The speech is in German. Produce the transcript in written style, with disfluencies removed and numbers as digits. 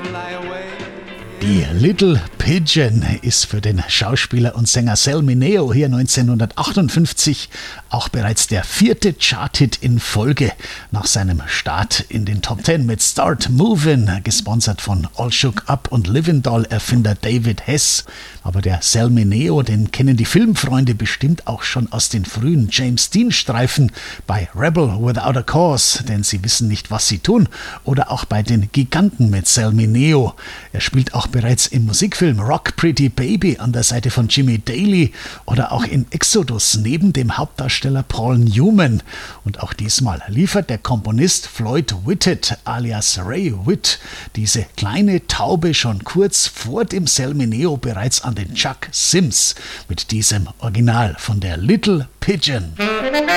Die Little Pigeon ist für den Schauspieler und Sänger Sal Mineo hier 1958 auch bereits der 4. Charthit in Folge nach seinem Start in den Top 10 mit Start Movin', gesponsert von All Shook Up und Living Doll Erfinder David Hess. Aber der Sal Mineo, den kennen die Filmfreunde bestimmt auch schon aus den frühen James Dean-Streifen bei Rebel Without a Cause, denn sie wissen nicht, was sie tun, oder auch bei den Giganten mit Sal Mineo. Er spielt auch bereits im Musikfilm Rock Pretty Baby an der Seite von Jimmy Daly oder auch in Exodus neben dem Hauptdarsteller Paul Newman. Und auch diesmal liefert der Komponist Floyd Whitted alias Ray Witt diese kleine Taube schon kurz vor dem Sal Mineo bereits an den Chuck Sims mit diesem Original von der Little Pigeon.